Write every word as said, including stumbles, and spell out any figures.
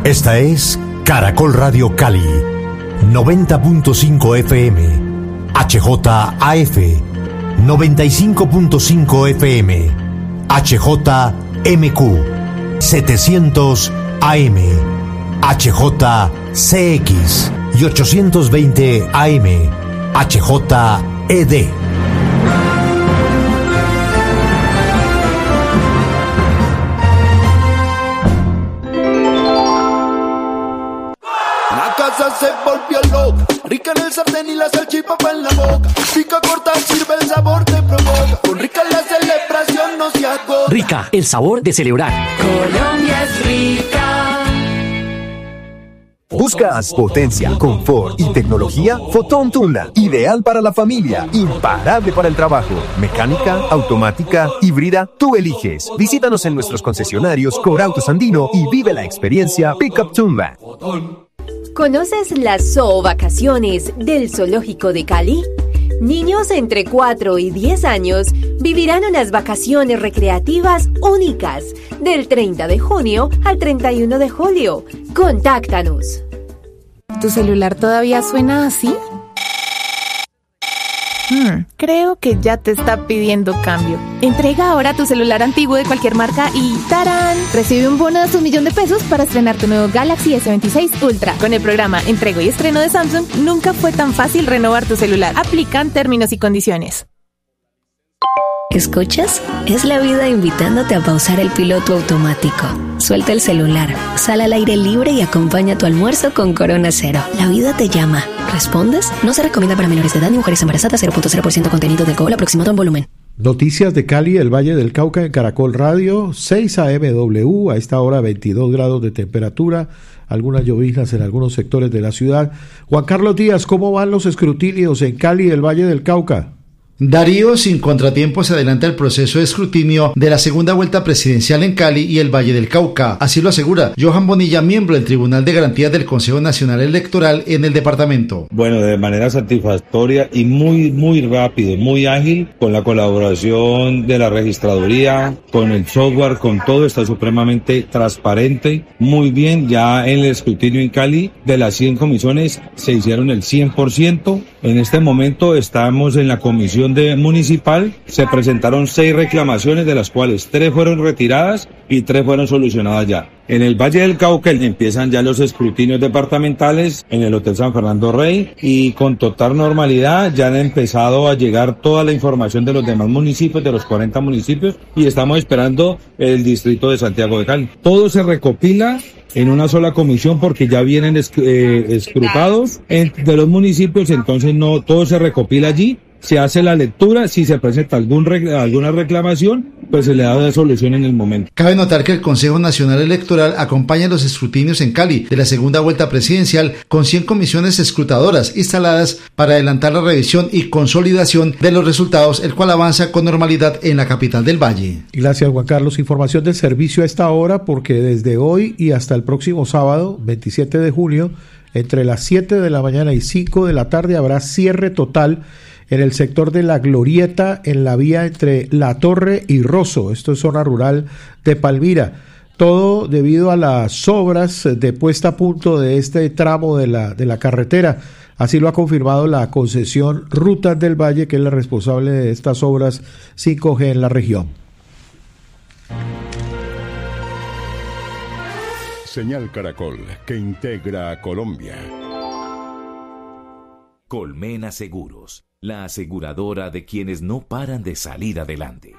Esta es Caracol Radio Cali, noventa punto cinco F M, H J A F, noventa y cinco punto cinco F M, H J M Q, setecientos A M, H J C X y ochocientos veinte A M, H J E D. Se volvió loca, rica en el sartén y la salchipapa en la boca. Pica corta, sirve el sabor, te provoca. Con Rica la celebración no se agota. Rica, el sabor de celebrar. Colombia es rica. ¿Buscas potencia, confort y tecnología? Fotón Tundra, ideal para la familia, imparable para el trabajo. Mecánica, automática, híbrida, tú eliges. Visítanos en nuestros concesionarios Corautos Andino y vive la experiencia Pickup Tundra. ¿Conoces las zoovacaciones del Zoológico de Cali? Niños entre cuatro y diez años vivirán unas vacaciones recreativas únicas del treinta de junio al treinta y uno de julio. Contáctanos. ¿Tu celular todavía suena así? Hmm, creo que ya te está pidiendo cambio. Entrega ahora tu celular antiguo de cualquier marca y ¡tarán! Recibe un bono de hasta un millón de pesos para estrenar tu nuevo Galaxy S veintiséis Ultra. Con el programa Entrego y Estreno de Samsung, nunca fue tan fácil renovar tu celular. Aplican términos y condiciones. ¿Escuchas? Es la vida invitándote a pausar el piloto automático. Suelta el celular, sal al aire libre y acompaña tu almuerzo con Corona Cero. La vida te llama. ¿Respondes? No se recomienda para menores de edad ni mujeres embarazadas. Cero punto cero por ciento contenido de alcohol aproximado en volumen. Noticias de Cali, el Valle del Cauca en Caracol Radio, seis A M W, a esta hora veintidós grados de temperatura, algunas lloviznas en algunos sectores de la ciudad. Juan Carlos Díaz, ¿cómo van los escrutinios en Cali y el Valle del Cauca? Darío, sin contratiempo, se adelanta el proceso de escrutinio de la segunda vuelta presidencial en Cali y el Valle del Cauca. Así lo asegura Johan Bonilla, miembro del Tribunal de Garantías del Consejo Nacional Electoral en el departamento. Bueno, de manera satisfactoria y muy, muy rápido, muy ágil, con la colaboración de la registraduría, con el software, con todo, está supremamente transparente, muy bien. Ya en el escrutinio en Cali, de las cien comisiones, se hicieron el cien por ciento. En este momento estamos en la comisión de municipal, se presentaron seis reclamaciones, de las cuales tres fueron retiradas y tres fueron solucionadas ya. En el Valle del Cauca empiezan ya los escrutinios departamentales en el Hotel San Fernando Rey y con total normalidad ya han empezado a llegar toda la información de los demás municipios, de los cuarenta municipios, y estamos esperando el distrito de Santiago de Cali. Todo se recopila en una sola comisión porque ya vienen esc- eh, escrutados en, de los municipios, entonces no todo se recopila allí. Se hace la lectura, si se presenta algún rec- alguna reclamación, pues se le da de solución en el momento. Cabe notar que el Consejo Nacional Electoral acompaña los escrutinios en Cali de la segunda vuelta presidencial con cien comisiones escrutadoras instaladas para adelantar la revisión y consolidación de los resultados, el cual avanza con normalidad en la capital del Valle. Gracias, Juan Carlos. Información del servicio a esta hora, porque desde hoy y hasta el próximo sábado, veintisiete de junio, entre las siete de la mañana y cinco de la tarde habrá cierre total en el sector de La Glorieta, en la vía entre La Torre y Rosso, esto es zona rural de Palmira. Todo debido a las obras de puesta a punto de este tramo de la, de la carretera. Así lo ha confirmado la concesión Rutas del Valle, que es la responsable de estas obras cinco G en la región. Señal Caracol, que integra a Colombia. Colmena Seguros, la aseguradora de quienes no paran de salir adelante.